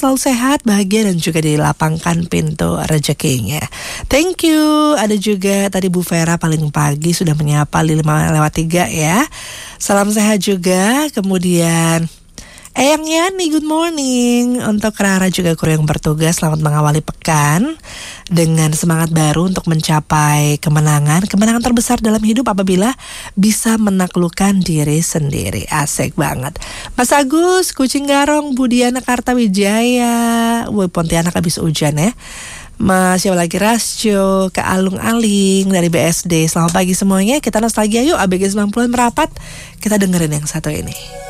selalu sehat, bahagia, dan juga dilapangkan pintu rezekinya. Thank you. Ada juga tadi Bu Vera paling pagi sudah menyapa 5:03 ya. Salam sehat juga. Kemudian Eyang Yani, good morning. Untuk Rara juga kru yang bertugas, selamat mengawali pekan dengan semangat baru untuk mencapai kemenangan. Kemenangan terbesar dalam hidup apabila bisa menaklukkan diri sendiri. Asik banget. Mas Agus, Kucing Garong, Budiana Kartawijaya. Woi, Pontianak habis hujan ya. Mas siapa lagi, Rasjo, Kak Alung Aling dari BSD. Selamat pagi semuanya. Kita nostalgia yuk, ABG 90-an merapat. Kita dengerin yang satu ini.